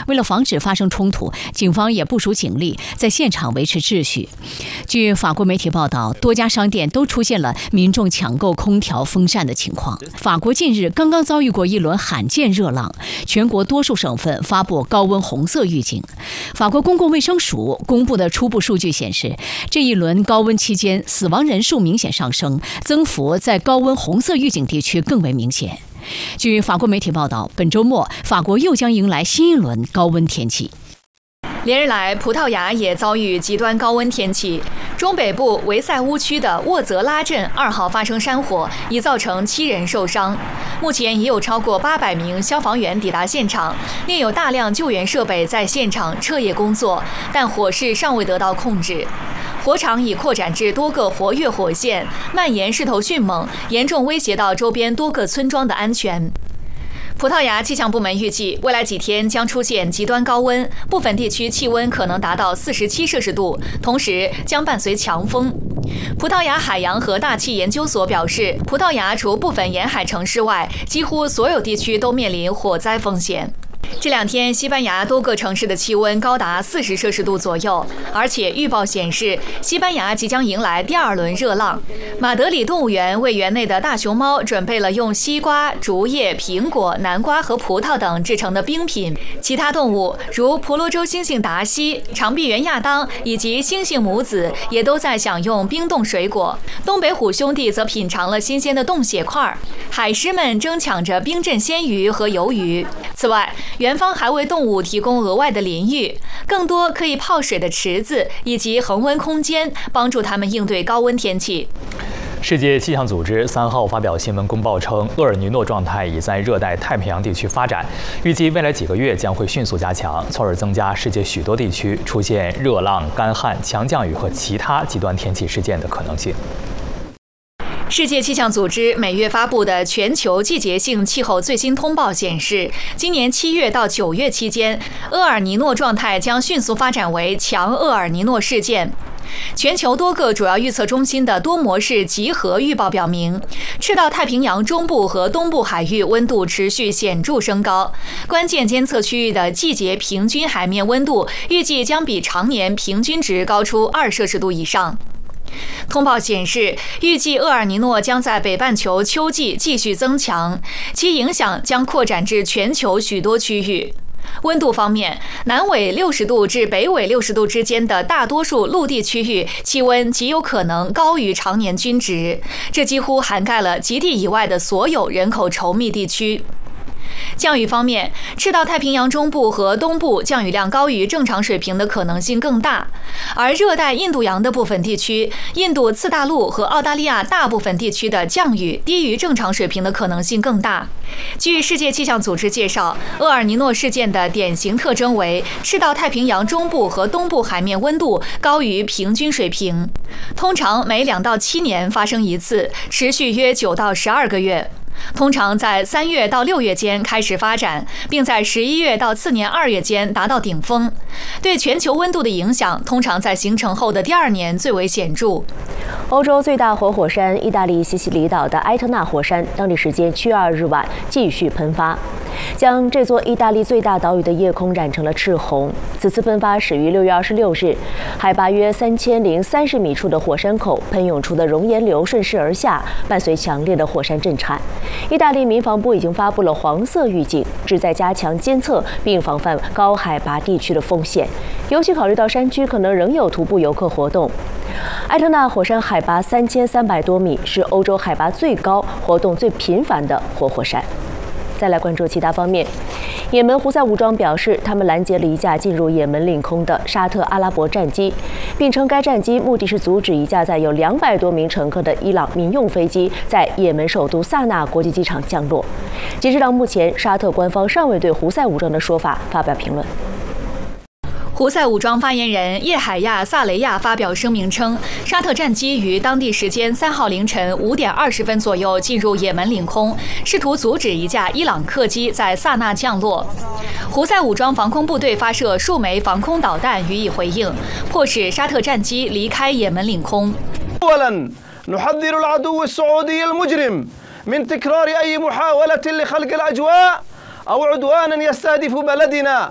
为了防止发生冲突，警方也部署警力在现场维持秩序。据法国媒体报道，多家商店都出现了民众抢购空调、风扇的情况。法国近日刚刚遭遇过一轮罕见热浪，全国多数省份发布高温红色预警。法国公共卫生署公布的初步数据显示，这一轮高温期间死亡人数明显上升，增幅在高温红色预警地区更为明显。据法国媒体报道，本周末法国又将迎来新一轮高温天气。 连日来，葡萄牙也遭遇极端高温天气。中北部维塞乌区的沃泽拉镇2号发生山火，已造成7人受伤。目前已有超过800名消防员抵达现场，另有大量救援设备在现场彻夜工作，但火势尚未得到控制。火场已扩展至多个活跃火线，蔓延势头迅猛，严重威胁到周边多个村庄的安全。葡萄牙气象部门预计，未来几天将出现极端高温，部分地区气温可能达到47摄氏度，同时将伴随强风。葡萄牙海洋和大气研究所表示，葡萄牙除部分沿海城市外，几乎所有地区都面临火灾风险。这2天，西班牙多个城市的气温高达40摄氏度左右，而且预报显示，西班牙即将迎来第2轮热浪。马德里动物园为园内的大熊猫准备了用西瓜、竹叶、苹果、南瓜和葡萄等制成的冰品。其他动物如婆罗洲猩猩达西、长臂猿亚当以及猩猩母子也都在享用冰冻水果。东北虎兄弟则品尝了新鲜的冻血块。海狮们争抢着冰镇鲜鱼和鱿鱼。此外，园方还为动物提供额外的淋浴、更多可以泡水的池子以及恒温空间，帮助它们应对高温天气。 世界气象组织3号发表新闻公报称，厄尔尼诺状态已在热带太平洋地区发展，预计未来几个月将会迅速加强，从而增加世界许多地区出现热浪、干旱、强降雨和其他极端天气事件的可能性。 世界气象组织每月发布的全球季节性气候最新通报显示，今年7月到9月期间，厄尔尼诺状态将迅速发展为强厄尔尼诺事件。全球多个主要预测中心的多模式集合预报表明，赤道太平洋中部和东部海域温度持续显著升高，关键监测区域的季节平均海面温度预计将比常年平均值高出2摄氏度以上。通报显示，预计厄尔尼诺将在北半球秋季继续增强，其影响将扩展至全球许多区域。温度方面，南纬60度至北纬60度之间的大多数陆地区域气温极有可能高于常年均值，这几乎涵盖了极地以外的所有人口稠密地区。降雨方面，赤道太平洋中部和东部降雨量高于正常水平的可能性更大，而热带印度洋的部分地区、印度次大陆和澳大利亚大部分地区的降雨低于正常水平的可能性更大。据世界气象组织介绍，厄尔尼诺事件的典型特征为赤道太平洋中部和东部海面温度高于平均水平，通常每2到7年发生一次，持续约9到12个月。通常在3月到6月间开始发展，并在11月到次年2月间达到顶峰。对全球温度的影响通常在形成后的第2年最为显著。 欧洲最大活火山意大利西西里岛的埃特纳火山，当地时间7月2日晚继续喷发，将这座意大利最大岛屿的夜空染成了赤红。此次喷发始于6月26日，海拔约3030米处的火山口喷涌出的熔岩流顺势而下，伴随强烈的火山震颤。意大利民防部已经发布了黄色预警，旨在加强监测并防范高海拔地区的风险，尤其考虑到山区可能仍有徒步游客活动。埃特纳火山海拔3300多米，是欧洲海拔最高、活动最频繁的活火山。再来关注其他方面，也门胡塞武装表示，他们拦截了一架进入也门领空的沙特阿拉伯战机，并称该战机目的是阻止一架载有200多名乘客的伊朗民用飞机在也门首都萨那国际机场降落。截止到目前，沙特官方尚未对胡塞武装的说法发表评论。 胡塞武装发言人叶海亚·萨雷亚发表声明称，沙特战机于当地时间3号凌晨5点20分左右进入也门领空，试图阻止一架伊朗客机在萨那降落。胡塞武装防空部队发射数枚防空导弹予以回应，迫使沙特战机离开也门领空。 أولاً نحذر العدو السعودي المجرم من تكرار أي محاولة لخلق الأجواء أو عدوانا يستهدف بلدنا.